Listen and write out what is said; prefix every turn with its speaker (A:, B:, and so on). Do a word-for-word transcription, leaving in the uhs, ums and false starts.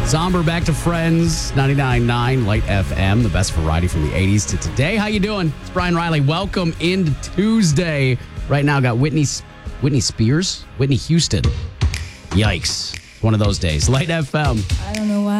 A: Zomber back to Friends, ninety-nine point nine Light F M, the best variety from the eighties to today. How you doing? It's Brian Riley. Welcome into Tuesday. Right now, got Whitney Whitney Spears, Whitney Houston. Yikes. One of those days. Light F M.
B: I don't know why.